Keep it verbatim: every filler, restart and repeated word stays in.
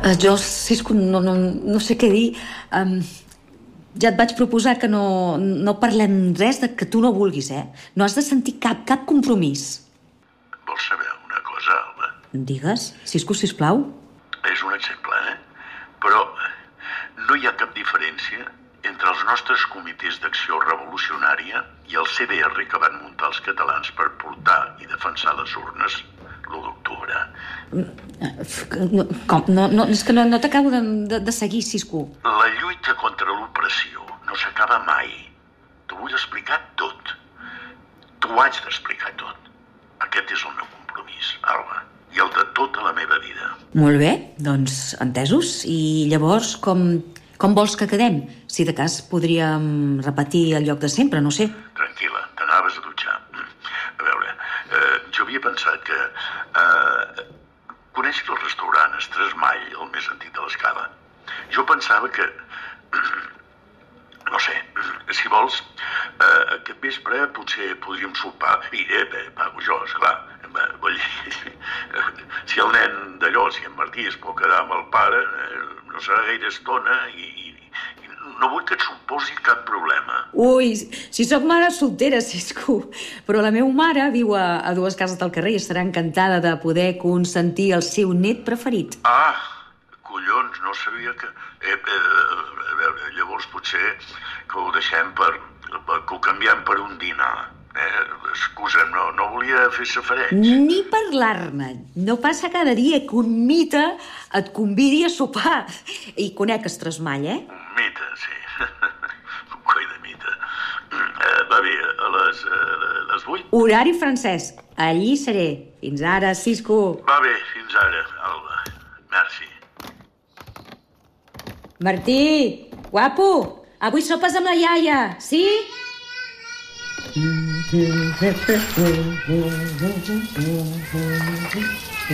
Uh, jo, Cisco, no, no, no sé què dir. Um, ja et vaig proposar que no, no parlem res de que tu no vulguis, eh? No has de sentir cap, cap compromís. Vols saber una cosa, Alba? Digues, Cisco, sisplau. És un exemple, eh? Però no hi ha cap diferència entre els nostres comitès d'acció revolucionària i el C D R que van muntar els catalans per portar i defensar les urnes l'u d'octubre. Com? No, no, és que no, no t'acabo de, de, de seguir, Cisco. La lluita contra l'opressió no s'acaba mai. T'ho vull explicar tot. T'ho haig d'explicar tot. Aquest és el meu compromís, Alba, i el de tota la meva vida. Molt bé, doncs entesos. I llavors, com, com vols que quedem? Si de cas podríem repetir el lloc de sempre, no sé. Tranquil·la, t'anaves a dutxar. A veure, eh, jo havia pensat que... Eh, coneixes el restaurant Estresmall, el més antic de l'Escala? Jo pensava que... No sé, si vols, eh, aquest vespre potser podríem sopar. I eh, eh, pago jo, esclar. Vull dir, si el nen d'allò, si en Martí es pot quedar amb el pare, eh, no serà gaire estona i, i no vull que et suposi cap problema. Ui, si sóc mare soltera, Cisco. Però la meva mare viu a, a dues cases del carrer i estarà encantada de poder consentir el seu net preferit. Ah, collons, no sabia que... Eh, eh, a veure, llavors potser que ho deixem per... que ho canviem per un dinar. Eh, excusa'm, no, no volia fer safareig. Ni parlar-ne. No passa cada dia que un mite et convidi a sopar. I conec Estresmall, eh? Un mite, sí. Un coi de mite. Eh, va bé, a les, a les vuit? Horari francès. Allí seré. Fins ara, Cisco. Va bé, fins ara, Alba. Merci. Martí, guapo, avui sopes amb la iaia, sí? Mm-hmm.